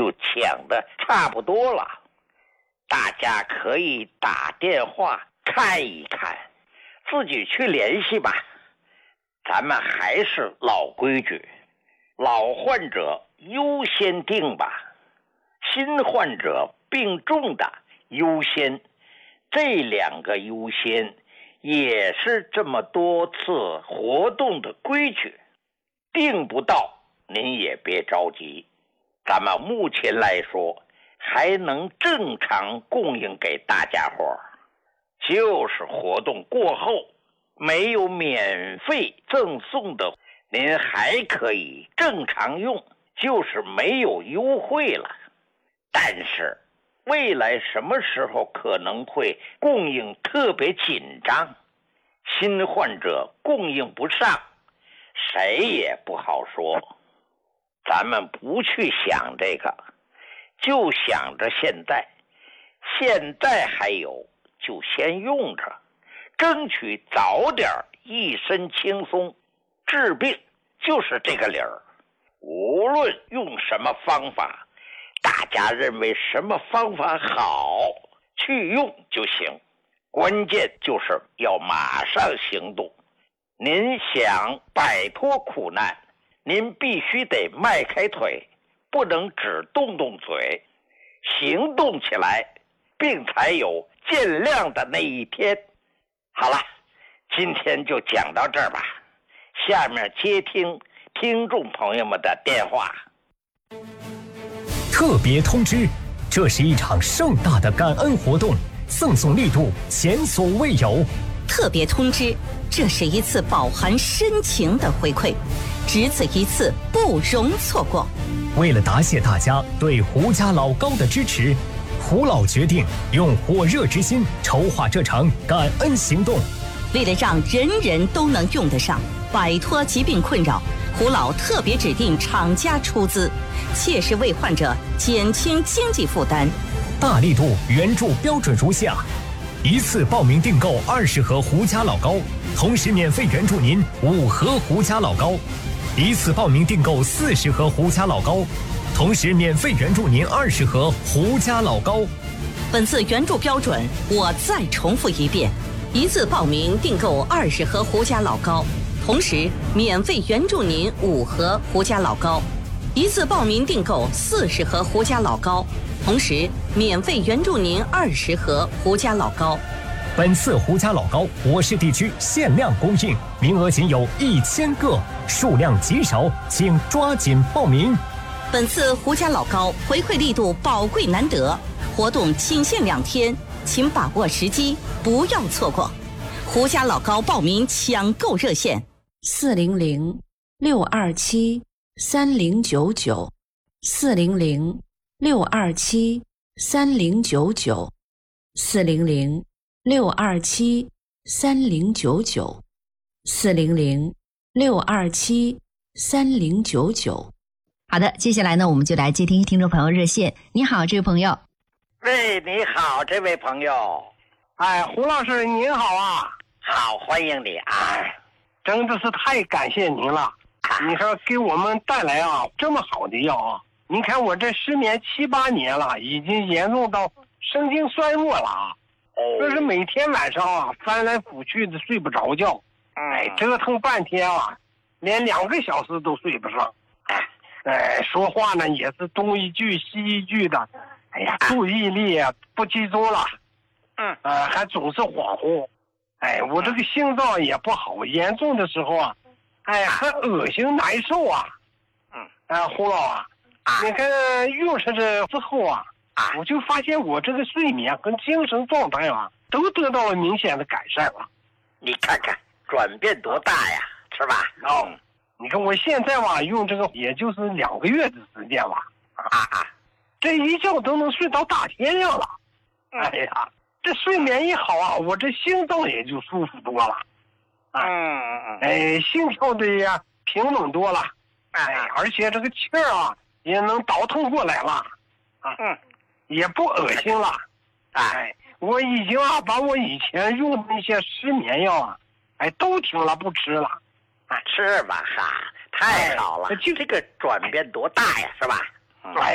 就讲的差不多了，大家可以打电话看一看，自己去联系吧。咱们还是老规矩，老患者优先定吧，新患者病重的优先，这两个优先也是这么多次活动的规矩。定不到您也别着急，咱们目前来说还能正常供应给大家伙，就是活动过后没有免费赠送的，您还可以正常用，就是没有优惠了。但是未来什么时候可能会供应特别紧张，新患者供应不上，谁也不好说。咱们不去想这个，就想着现在还有就先用着，争取早点一身轻松。治病就是这个理儿，无论用什么方法，大家认为什么方法好，去用就行，关键就是要马上行动。您想摆脱苦难，您必须得迈开腿，不能只动动嘴，行动起来，病才有见亮的那一天。好了，今天就讲到这儿吧，下面接听听众朋友们的电话。 特别通知，这是一场盛大的感恩活动，赠送力度前所未有。 特别通知，这是一次饱含深情的回馈，只此一次，不容错过。 为了答谢大家对胡家老高的支持，胡老决定用火热之心筹划这场感恩行动。 为了让人人都能用得上，摆脱疾病困扰，胡老特别指定厂家出资，切实为患者减轻经济负担。 大力度援助标准如下：一次报名订购20盒胡家老高，同时免费援助您5盒胡家老高；一次报名订购40盒胡家老高，同时免费援助您20盒胡家老高。 本次援助标准我再重复一遍：一次报名订购20盒胡家老高，同时免费援助您5盒胡家老高；一次报名订购40盒胡家老高，同时免费援助您20盒胡家老高。 本次胡家老高我市地区限量供应，名额仅有1000个，数量极少，请抓紧报名。 本次胡家老高回馈力度宝贵难得，活动仅限2天，请把握时机，不要错过。胡家老高报名抢购热线 400-627-3099 400-627-3099 400-627-3099 400-627-3099。 好的，接下来呢，我们就来接听听众朋友热线。你好，这位朋友。 喂，你好，这位朋友。 哎，胡老师您好啊。 好，欢迎你啊。 真的是太感谢您了，你说给我们带来啊这么好的药啊。您看我这失眠7、8年了，已经严重到神经衰弱了啊。这是每天晚上啊翻来覆去的睡不着觉，折腾半天啊，连2个小时都睡不上。说话呢也是东一句西一句的，哎呀，注意力啊不集中了，还总是恍惚。我这个心脏也不好，严重的时候啊，还恶心难受啊。胡老啊，你看用上这之后啊，我就发现我这个睡眠和精神状态啊，都得到了明显的改善了。 你看看转变多大呀，是吧？ 你看我现在吧，用这个也就是2个月的时间吧，这一觉都能睡到大天亮了。哎呀，这睡眠一好啊，我这心脏也就舒服多了。心跳的呀平稳多了。而且这个气儿啊也能倒腾过来了。也不恶心了。我已经啊把我以前用的那些失眠药啊，都停了，不吃了。 是吧？哈，太好了！这个转变多大呀，是吧？